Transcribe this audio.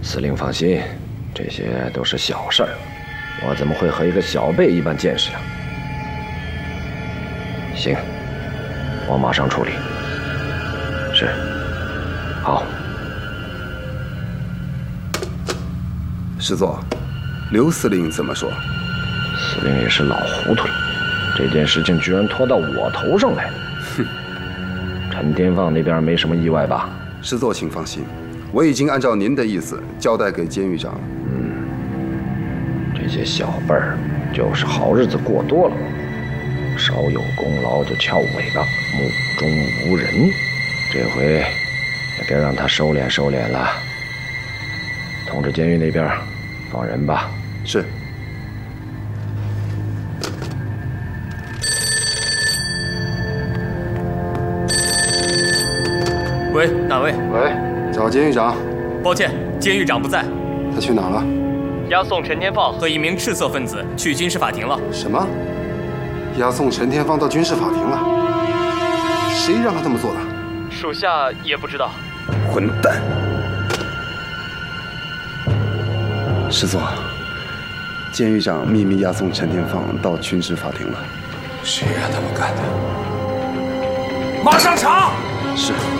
司令放心，这些都是小事儿，我怎么会和一个小辈一般见识呢？行，我马上处理。是，好。 师座，刘司令怎么说？ 司令也是老糊涂了，这件事情居然拖到我头上来了。 哼， 陈天放那边没什么意外吧？ 师座，请放心，我已经按照您的意思交代给监狱长。 这些小辈儿就是好日子过多了，少有功劳就翘尾巴，目中无人。这回也别让他收敛收敛了。通知监狱那边放人吧。 是。 喂，哪位？ 喂，找监狱长。 抱歉，监狱长不在。 他去哪儿了？ 押送陈天放和一名赤色分子去军事法庭了。 什么？押送陈天放到军事法庭了？谁让他这么做的？ 属下也不知道。 混蛋！师座，监狱长秘密押送陈天放到军事法庭了。 谁让他们干的？马上查！ 是。